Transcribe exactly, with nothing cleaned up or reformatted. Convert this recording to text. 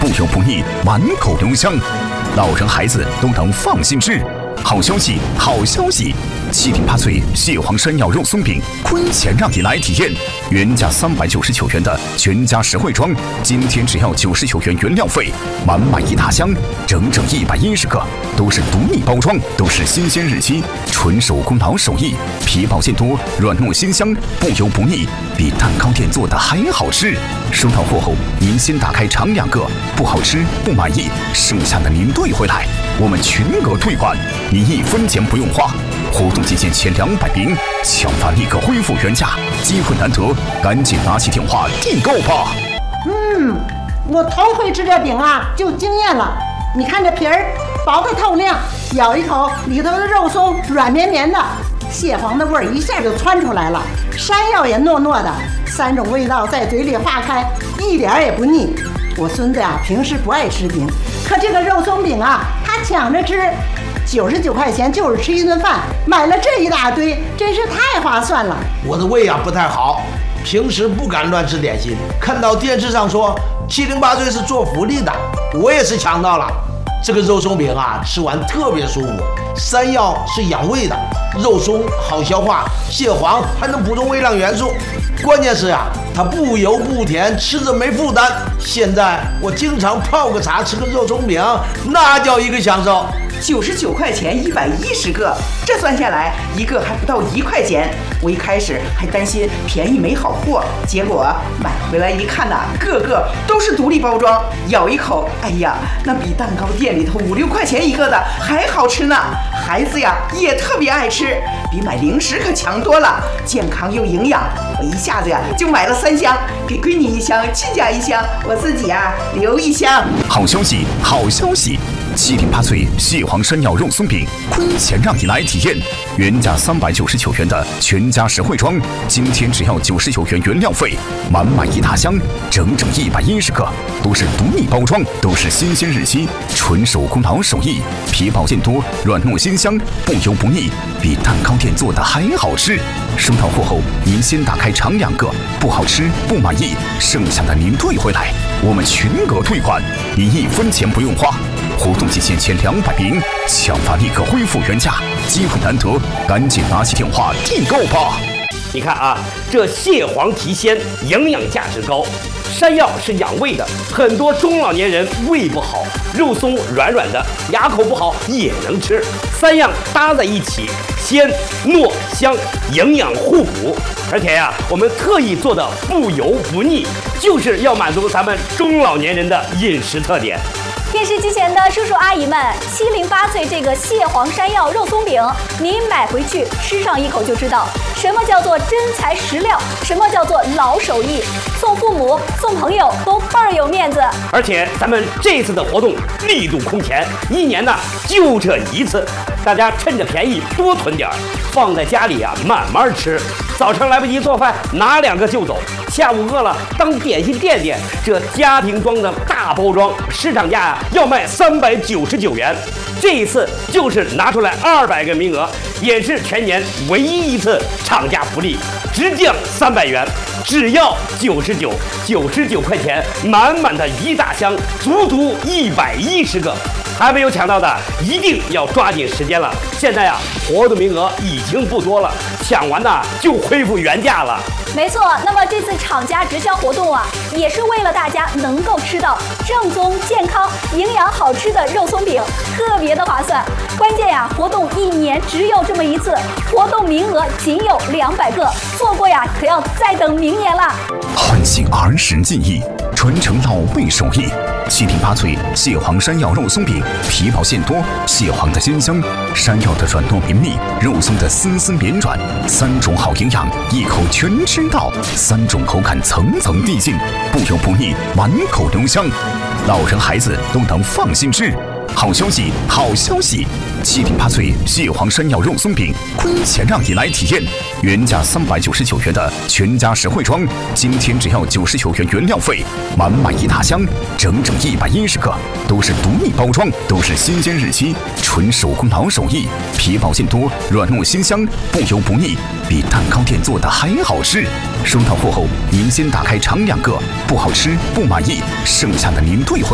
不油不腻，满口留香，老人孩子都能放心吃。好消息，好消息！七顶八脆蟹黄山药肉松饼，亏钱让你来体验。原价三百九十九元的全家实惠装，今天只要九十九元原料费，满满一大箱，整整一百一十个，都是独立包装，都是新鲜日期，纯手工劳手艺，皮薄馅多，软糯鲜香，不油不腻，比蛋糕店做的还好吃。收到货后，您先打开尝两个，不好吃不满意，剩下的您兑回来，我们全额退款，你一分钱不用花。活动期间前两百名，抢发立刻恢复原价，机会难得，赶紧拿起电话订购吧。 嗯，我头回吃这饼啊，就惊艳了。你看这皮儿薄的透亮，咬一口里头的肉松软绵绵的，蟹黄的味儿一下就窜出来了，山药也糯糯的，三种味道在嘴里化开，一点也不腻。我孙子呀，平时不爱吃饼，可这个肉松饼啊，他抢着吃。九十九块钱就是吃一顿饭，买了这一大堆，真是太划算了。 我的胃啊不太好，平时不敢乱吃点心，看到电视上说七零八碎是做福利的，我也是抢到了。这个肉松饼啊，吃完特别舒服，山药是养胃的，肉松好消化，蟹黄还能补充微量元素，关键是啊，它不油不甜，吃着没负担。现在我经常泡个茶，吃个肉松饼，那叫一个享受。 九十九块钱一百一十个，这算下来一个还不到一块钱。我一开始还担心便宜没好货，结果买回来一看呐，个个都是独立包装，咬一口，哎呀，那比蛋糕店里头五六块钱一个的还好吃呢。孩子呀也特别爱吃，比买零食可强多了，健康又营养。我一下子呀就买了三箱，给闺女一箱，亲家一箱，我自己啊留一箱。 好消息，好消息！七顶八脆蟹黄山药肉松饼，亏钱让你来体验。原价三百九十九元的全家实惠装，今天只要九十九元原料费，满满一大箱，整整一百一十个，都是独立包装，都是新鲜日期，纯手工劳手艺，皮薄馅多，软糯鲜香，不油不腻，比蛋糕店做的还好吃。收到货后，您先打开尝两个，不好吃不满意，剩下的您退回来，我们全额退款，你一分钱不用花。活动期限前两百名，抢发立刻恢复原价，机会难得，赶紧拿起电话订购吧。 你看啊，这蟹黄提鲜，营养价值高；山药是养胃的，很多中老年人胃不好，肉松软软的，牙口不好也能吃。三样搭在一起，鲜、糯、香，营养互补。而且呀、啊，我们特意做的不油不腻，就是要满足咱们中老年人的饮食特点。 电视机前的叔叔阿姨们，七零八脆这个蟹黄山药肉松饼，您买回去吃上一口就知道什么叫做真材实料，什么叫做老手艺，送父母送朋友都倍儿有面子。 而且咱们这次的活动力度空前，一年呢就这一次，大家趁着便宜多囤点儿，放在家里啊慢慢吃。早晨来不及做饭，拿两个就走；下午饿了，当点心垫垫。这家庭装的大包装，市场价啊要卖三百九十九元。这一次就是拿出来二百个名额，也是全年唯一一次厂家福利，直降三百元，只要九十九，九十九块钱，满满的一大箱，足足一百一十个。还没有抢到的，一定要抓紧时间了。现在啊，活动名额已经不多了，抢完呢就恢复原价了。 没错，那么这次厂家直销活动啊，也是为了大家能够吃到正宗、健康、营养好吃的肉松饼，特别的划算。关键呀、啊，活动一年只有这么一次，活动名额仅有两百个，错过呀可要再等明年了。 唤醒儿时记忆，传承老辈手艺。七顶八脆蟹黄山药肉松饼，皮薄馅多，蟹黄的鲜香，山药的软糯绵密，肉松的丝丝绵软，三种好营养，一口全吃到，三种口感层层递进，不油不腻，满口留香，老人孩子都能放心吃。好消息，好消息！七顶八脆蟹黄山药肉松饼，亏钱让你来体验。原价三百九十九元的全家实惠装，今天只要九十九元原料费，满满一大箱，整整一百一十个，都是独立包装，都是新鲜日期，纯手工劳手艺，皮薄馅多，软糯鲜香，不油不腻，比蛋糕店做的还好吃。收到货后，您先打开尝两个，不好吃不满意，剩下的您退回。